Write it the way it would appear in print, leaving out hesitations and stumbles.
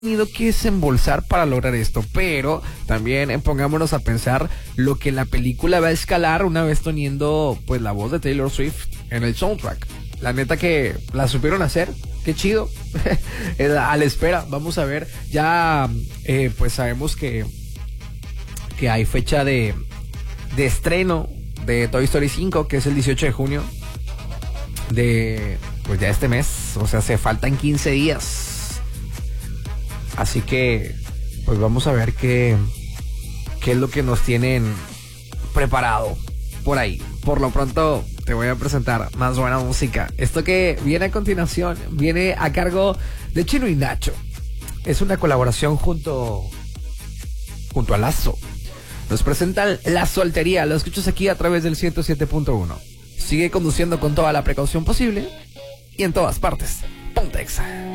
tenido que desembolsar para lograr esto, pero también pongámonos a pensar lo que la película va a escalar una vez teniendo pues la voz de Taylor Swift en el soundtrack. La neta que la supieron hacer, qué chido. A la espera, vamos a ver. Ya pues sabemos que hay fecha de estreno de Toy Story 5, que es el 18 de junio de pues ya este mes, o sea, se faltan 15 días. Así que pues vamos a ver qué es lo que nos tienen preparado por ahí. Por lo pronto te voy a presentar más buena música. Esto que viene a continuación viene a cargo de Chino y Nacho. Es una colaboración junto a Lazo. Nos presentan La Soltería. Lo escuchas aquí a través del 107.1. Sigue conduciendo con toda la precaución posible y en todas partes. Ponte Exa.